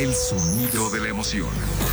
El sonido de la emoción.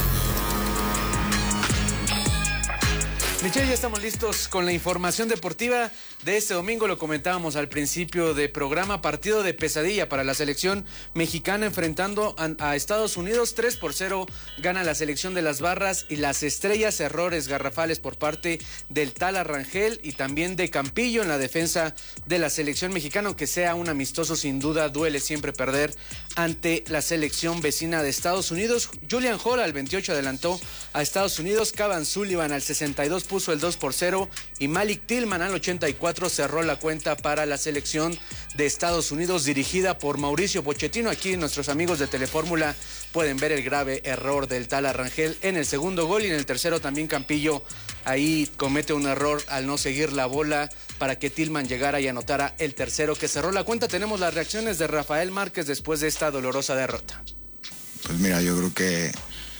Michelle, ya estamos listos con la información deportiva de este domingo. Lo comentábamos al principio de programa. Partido de pesadilla para la selección mexicana enfrentando a Estados Unidos. 3-0 gana la selección de las Barras y las Estrellas. Errores garrafales por parte del Tala Rangel y también de Campillo en la defensa de la selección mexicana. Aunque sea un amistoso, sin duda duele siempre perder ante la selección vecina de Estados Unidos. Julian Hall al 28 adelantó a Estados Unidos. Cavan Sullivan al 62 puso el 2-0 y Malik Tillman al 84 cerró la cuenta para la selección de Estados Unidos dirigida por Mauricio Pochettino. Aquí nuestros amigos de Telefórmula pueden ver el grave error del Tala Rangel en el segundo gol, y en el tercero también Campillo ahí comete un error al no seguir la bola para que Tillman llegara y anotara el tercero que cerró la cuenta. Tenemos las reacciones de Rafael Márquez después de esta dolorosa derrota. Pues mira, yo creo que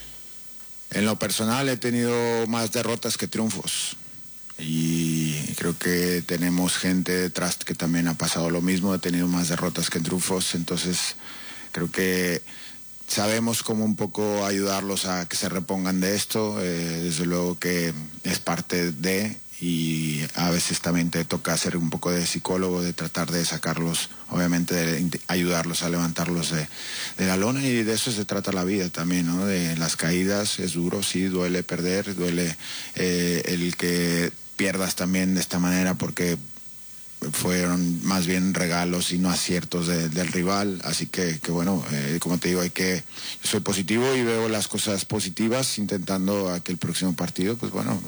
en lo personal he tenido más derrotas que triunfos y creo que tenemos gente detrás que también ha pasado lo mismo, ha tenido más derrotas que triunfos, entonces creo que sabemos cómo un poco ayudarlos a que se repongan de esto. Desde luego que es parte de, y a veces también te toca hacer un poco de psicólogo, de tratar de sacarlos, obviamente de ayudarlos a levantarlos de la lona, y de eso se trata la vida también, ¿no? De las caídas, es duro, sí, duele perder, duele el que pierdas también de esta manera, porque fueron más bien regalos y no aciertos del rival, así que bueno, como te digo, yo soy positivo y veo las cosas positivas, intentando a que el próximo partido, pues bueno,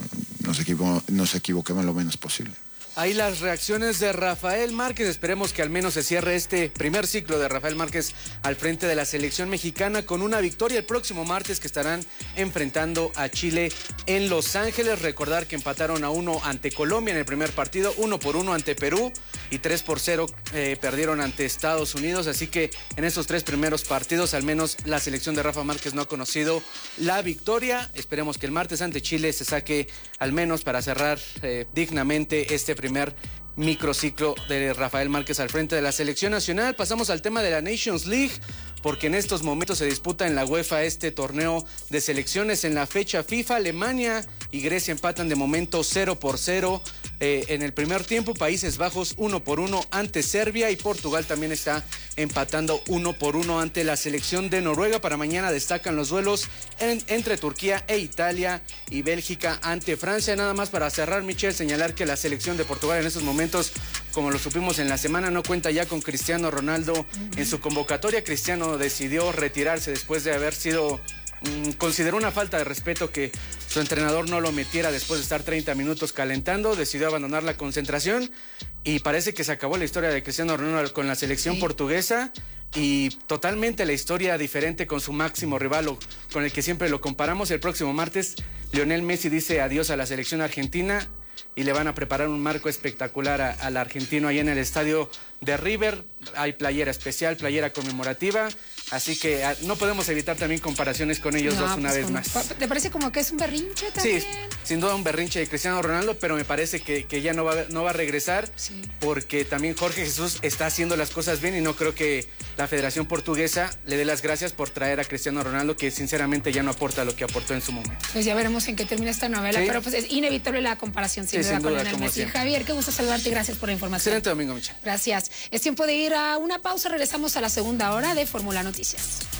nos equivoquemos lo menos posible. Ahí las reacciones de Rafael Márquez. Esperemos que al menos se cierre este primer ciclo de Rafael Márquez al frente de la selección mexicana con una victoria el próximo martes, que estarán enfrentando a Chile en Los Ángeles. Recordar que empataron a 1 ante Colombia en el primer partido, 1-1 ante Perú y 3-0 perdieron ante Estados Unidos. Así que en estos tres primeros partidos al menos la selección de Rafa Márquez no ha conocido la victoria. Esperemos que el martes ante Chile se saque al menos para cerrar dignamente este primer microciclo de Rafael Márquez al frente de la selección nacional. Pasamos al tema de la Nations League, porque en estos momentos se disputa en la UEFA este torneo de selecciones. En la fecha FIFA, Alemania y Grecia empatan de momento 0-0 en el primer tiempo. Países Bajos 1-1 ante Serbia, y Portugal también está empatando 1-1 ante la selección de Noruega. Para mañana destacan los duelos entre Turquía e Italia y Bélgica ante Francia. Nada más para cerrar, Michelle, señalar que la selección de Portugal en estos momentos, como lo supimos en la semana, no cuenta ya con Cristiano Ronaldo en su convocatoria. Cristiano decidió retirarse después de haber sido... consideró una falta de respeto que su entrenador no lo metiera después de estar 30 minutos calentando. Decidió abandonar la concentración y parece que se acabó la historia de Cristiano Ronaldo con la selección portuguesa, y totalmente la historia diferente con su máximo rival, con el que siempre lo comparamos. El próximo martes Lionel Messi dice adiós a la selección argentina y le van a preparar un marco espectacular al argentino ahí en el estadio de River. Hay playera especial, playera conmemorativa, así que no podemos evitar también comparaciones con ellos dos una vez más. ¿Te parece como que es un berrinche también? Sí, sin duda un berrinche de Cristiano Ronaldo, pero me parece que ya no va a regresar, sí, porque también Jorge Jesús está haciendo las cosas bien, y no creo que la Federación Portuguesa le dé las gracias por traer a Cristiano Ronaldo, que sinceramente ya no aporta lo que aportó en su momento. Pues ya veremos en qué termina esta novela, sí, pero pues es inevitable la comparación sin duda con Lionel Messi. Javier, qué gusto saludarte y gracias por la información. Excelente domingo, Michelle. Gracias. Es tiempo de ir a una pausa, regresamos a la segunda hora de Fórmula Noticias.